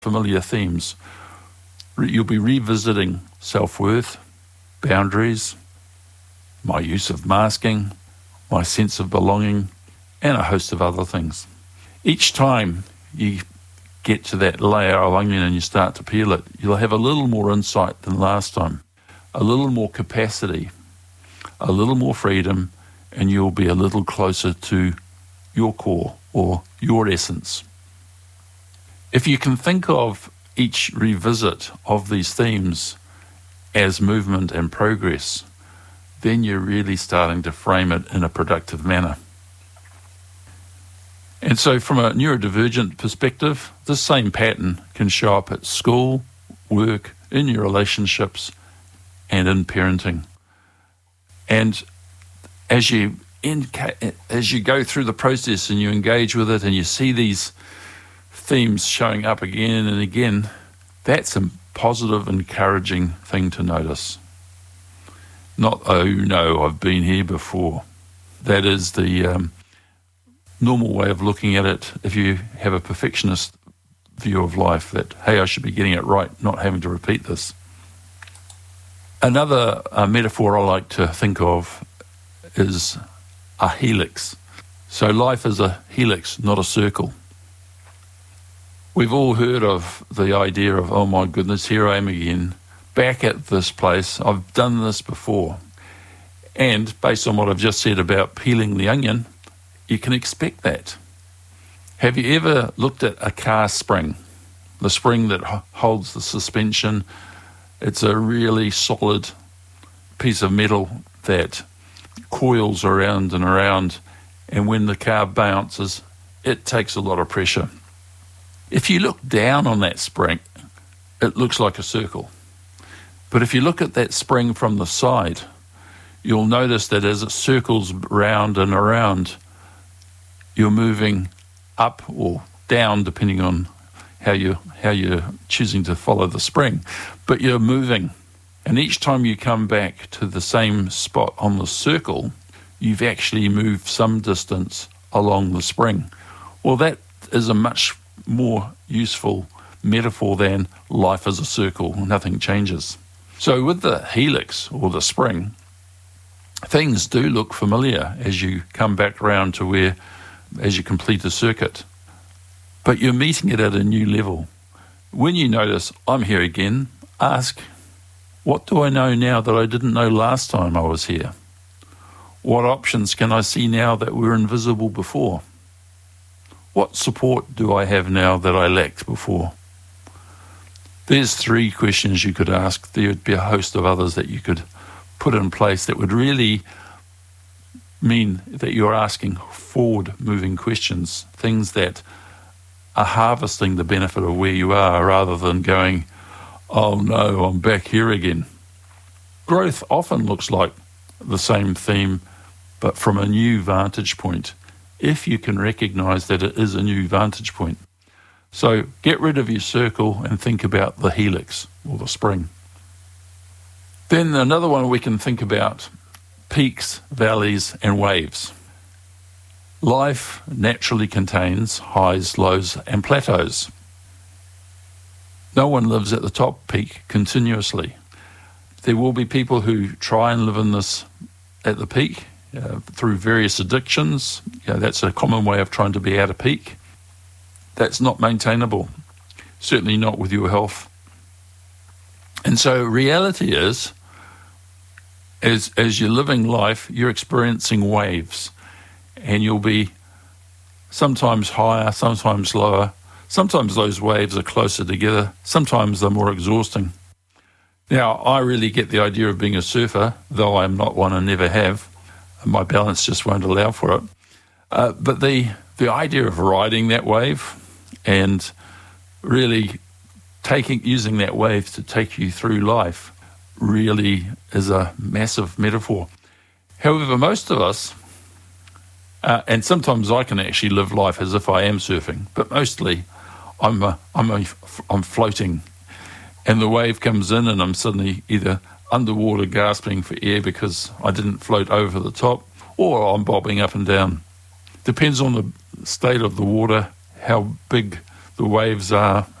familiar themes. You'll be revisiting self-worth, boundaries, my use of masking, my sense of belonging, and a host of other things. Each time you get to that layer of onion and you start to peel it, you'll have a little more insight than last time, a little more capacity, a little more freedom, and you'll be a little closer to your core or your essence. If you can think of each revisit of these themes as movement and progress, then you're really starting to frame it in a productive manner. And so from a neurodivergent perspective, this same pattern can show up at school, work, in your relationships, and in parenting. And as you go through the process and you engage with it and you see these themes showing up again and again, that's a positive, encouraging thing to notice. Not, oh no, I've been here before. That is the normal way of looking at it if you have a perfectionist view of life, that, hey, I should be getting it right, not having to repeat this. Another metaphor I like to think of is a helix. So life is a helix, not a circle. We've all heard of the idea of, oh my goodness, here I am again, back at this place. I've done this before. And based on what I've just said about peeling the onion, you can expect that. Have you ever looked at a car spring? The spring that holds the suspension. It's a really solid piece of metal that coils around and around, and when the car bounces, it takes a lot of pressure. If you look down on that spring, it looks like a circle. But if you look at that spring from the side, you'll notice that as it circles round and around, you're moving up or down, depending on how you're choosing to follow the spring. But you're moving. And each time you come back to the same spot on the circle, you've actually moved some distance along the spring. Well, that is a much more useful metaphor than life as a circle. Nothing changes. So with the helix or the spring, things do look familiar as you come back around to where, as you complete the circuit. But you're meeting it at a new level. When you notice, I'm here again, ask, what do I know now that I didn't know last time I was here? What options can I see now that were invisible before? What support do I have now that I lacked before? There's 3 questions you could ask. There would be a host of others that you could put in place that would really mean that you're asking forward-moving questions, things that are harvesting the benefit of where you are rather than going, oh no, I'm back here again. Growth often looks like the same theme, but from a new vantage point, if you can recognize that it is a new vantage point. So get rid of your circle and think about the helix or the spring. Then another one we can think about, peaks, valleys, and waves. Life naturally contains highs, lows, and plateaus. No one lives at the top peak continuously. There will be people who try and live in this at the peak through various addictions. That's a common way of trying to be at a peak. That's not maintainable, certainly not with your health. And so reality is, as you're living life, you're experiencing waves, and you'll be sometimes higher, sometimes lower. Sometimes those waves are closer together. Sometimes they're more exhausting. Now, I really get the idea of being a surfer, though I'm not one and never have. My balance just won't allow for it. But the idea of riding that wave and really using that wave to take you through life really is a massive metaphor. However, most of us, and sometimes I can actually live life as if I am surfing, but mostly I'm floating, and the wave comes in and I'm suddenly either underwater gasping for air because I didn't float over the top, or I'm bobbing up and down. Depends on the state of the water, how big the waves are,